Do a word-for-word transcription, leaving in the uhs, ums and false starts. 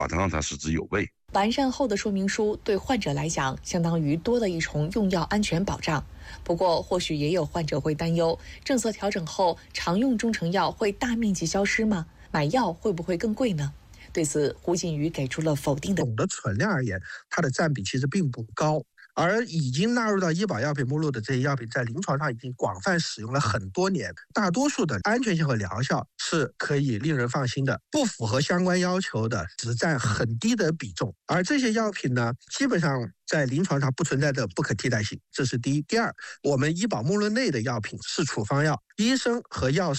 它让它食之有味。 完善后的说明书对患者来讲，相当于多了一重用药安全保障。不过，或许也有患者会担忧，政策调整后，常用中成药会大面积消失吗？买药会不会更贵呢？对此，胡锦瑜给出了否定的。 总的存量而言，它的占比其实并不高。而已经纳入到医保药品目录的这些药品，在临床上已经广泛使用了很多年，大多数的安全性和疗效是可以令人放心的，不符合相关要求的只占很低的比重。而这些药品呢，基本上在临床上不存在的不可替代性，这是第一。第二，我们医保目录内的药品是处方药，医生和药师